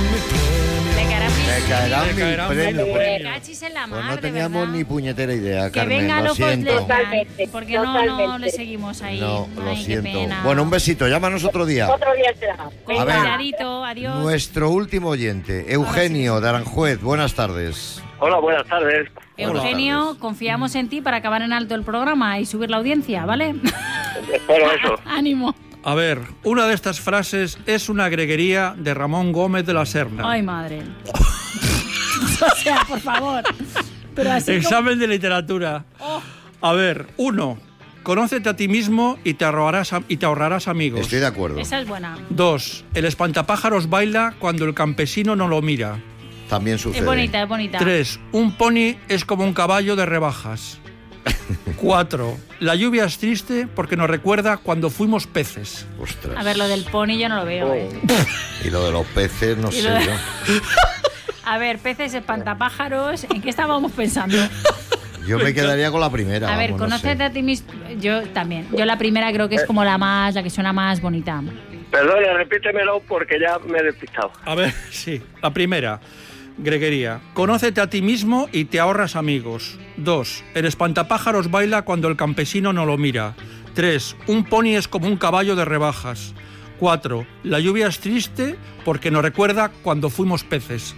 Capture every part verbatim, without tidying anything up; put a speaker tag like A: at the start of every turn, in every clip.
A: Le caerá
B: Me caerá
C: Me
B: mi
C: caerá mi
B: premio.
C: premio.
A: Cachis en la
B: Pues
A: mar,
B: no
A: de
B: teníamos
A: verdad.
B: ni puñetera idea,
A: Que
B: Carmen,
A: venga
B: lo
A: los
B: siento.
A: Totalmente, porque no, no
D: totalmente.
A: le seguimos ahí.
B: No, lo
A: Ay, qué
B: siento.
A: pena.
B: Bueno, un besito, llámanos otro día.
D: Otro día será.
A: Con
B: A ver.
A: cuidadito, adiós.
B: Nuestro último oyente, Eugenio de Aranjuez, buenas tardes.
E: Hola, buenas tardes.
A: Eugenio,
B: Buenas tardes.
A: confiamos en ti para acabar en alto el programa y subir la audiencia, ¿vale?
E: Espero eso.
A: Ánimo.
C: A ver, una de estas frases es una greguería de Ramón Gómez de la Serna.
A: Ay, madre. O sea, por favor. Pero así como-
C: Examen de literatura.
A: Oh.
C: A ver, uno, conócete a ti mismo y te ahorrarás, a- y te ahorrarás amigos.
B: Estoy de acuerdo.
A: Esa es buena.
C: Dos, el espantapájaros baila cuando el campesino no lo mira.
B: También sucede.
A: Es bonita, es bonita.
C: Tres, un pony es como un caballo de rebajas. Cuatro, la lluvia es triste porque nos recuerda cuando fuimos peces.
B: Ostras.
A: A ver, lo del pony yo no lo veo, ¿eh?
B: Y lo de los peces, no
A: Y
B: sé
A: lo de-
B: yo.
A: A ver, peces, espantapájaros, ¿en qué estábamos pensando?
B: Yo me quedaría con la primera.
A: A ver,
B: vamos, no sé.
A: conócete a ti mismo. Yo también. Yo la primera creo que es como la más, la que suena más bonita.
E: Perdona, repítemelo porque ya me he despistado.
C: A ver, sí. La primera, greguería. Conócete a ti mismo y te ahorras amigos. Dos, el espantapájaros baila cuando el campesino no lo mira. Tres, un pony es como un caballo de rebajas. Cuatro, la lluvia es triste porque nos recuerda cuando fuimos peces.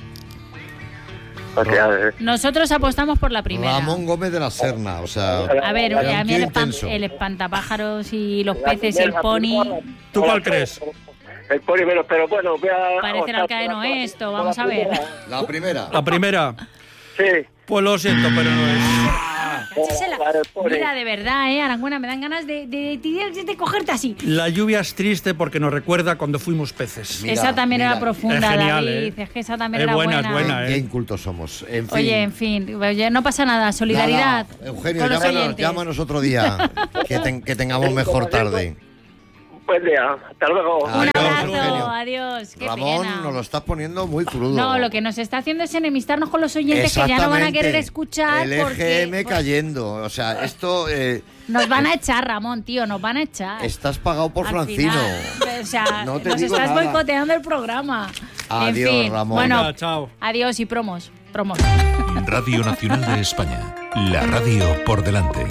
E: O sea, eh,
A: Nosotros apostamos por la primera.
B: Ramón Gómez de la Serna, o sea...
A: A ver,
B: era
A: a
B: un
A: mí el,
B: tío
A: espan-
B: intenso.
A: el espantapájaros y los
E: la
A: peces y el
E: primera,
A: pony.
E: primera.
C: ¿Tú cuál crees?
E: El pony menos, pero bueno, voy a...
A: Parece el Alcaeno esto, vamos a ver.
B: La primera.
C: La primera.
E: Sí.
C: Pues lo siento, pero no es.
A: Cáchesela.
E: La del pony.
A: Mira, de verdad, ¿eh? Arangüena, me dan ganas de, de, de, de cogerte así.
C: La lluvia es triste porque nos recuerda cuando fuimos peces.
B: Mira,
A: esa también
B: mira.
A: era profunda,
C: Es genial,
A: David.
C: ¿eh?
A: Es que esa también
C: Es
A: era
C: buena, es
A: buena.
C: buena.
B: Qué
C: ¿eh?
B: incultos somos. En fin.
A: Oye, en fin, oye, no pasa nada. Solidaridad.
B: Nada, Eugenio,
A: con los
B: llámanos,
A: oyentes.
B: llámanos otro día. que, ten- que tengamos mejor tarde.
E: Buen día. Hasta luego.
A: Un
B: Adiós,
A: abrazo,
B: Eugenio.
A: adiós. Qué
B: Ramón,
A: pena.
B: nos lo estás poniendo muy crudo.
A: No, lo que nos está haciendo es enemistarnos con los oyentes que ya no van a querer
B: Exactamente.
A: escuchar
B: El
A: porque
B: E G M
A: pues,
B: cayendo. O sea, esto... eh,
A: nos van a echar, Ramón, tío, nos van a echar.
B: estás pagado por
A: Al
B: Francino.
A: final. O sea,
B: No te
A: nos
B: digo
A: estás
B: nada.
A: boicoteando el programa.
B: Adiós,
A: en fin,
B: Ramón.
A: Bueno,
C: Venga, chao.
A: adiós y promos. Promos.
F: Radio Nacional de España. La radio por delante.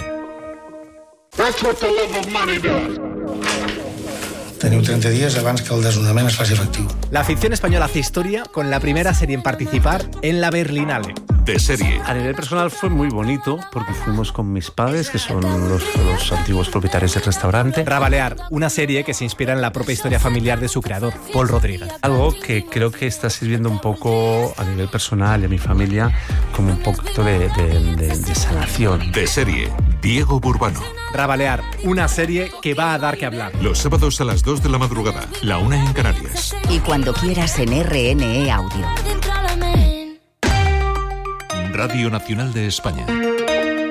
G: Teniu treinta dies abans que el desnonament es faci efectiu.
H: La ficción española hace historia con la primera serie en participar en la Berlinale.
F: De serie.
I: A nivel personal fue muy bonito porque fuimos con mis padres, que son los, los antiguos propietarios del restaurante.
H: Rabalear, una serie que se inspira en la propia historia familiar de su creador, Paul Rodríguez.
I: Algo que creo que está sirviendo un poco a nivel personal y a mi familia como un poquito de, de, de, de sanación.
F: De serie. Diego Burbano.
H: Rabalear, una serie que va a dar que hablar.
F: Los sábados a las dos de la madrugada. La una en Canarias.
J: Y cuando quieras en R N E Audio.
F: Radio Nacional de España.